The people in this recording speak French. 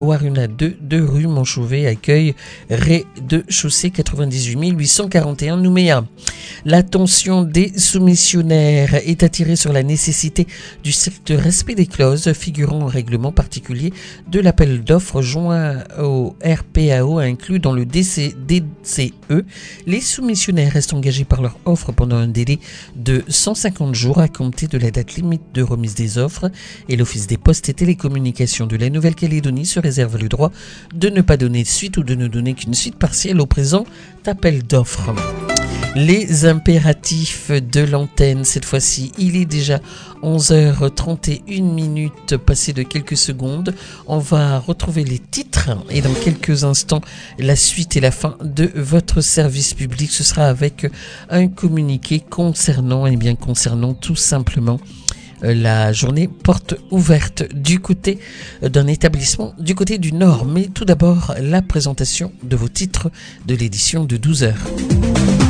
Waruna 2 de rue Montchauvet, accueil rez-de-chaussée 98 841 Nouméa. L'attention des soumissionnaires est attirée sur la nécessité du strict respect des clauses figurant au règlement particulier de l'appel d'offres joint au RPAO inclus dans le DCE. Les soumissionnaires restent engagés par leur offre pendant un délai de 150 jours à compter de la date limite de remise des offres et l'Office des postes et télécommunications de la Nouvelle-Calédonie se réserve le droit de ne pas donner de suite ou de ne donner qu'une suite partielle au présent appel d'offres. Les impératifs de l'antenne, cette fois-ci, il est déjà 11h31 passé de quelques secondes. On va retrouver les titres et dans quelques instants, la suite et la fin de votre service public. Ce sera avec un communiqué concernant tout simplement la journée porte ouverte du côté d'un établissement du côté du Nord. Mais tout d'abord, la présentation de vos titres de l'édition de 12h.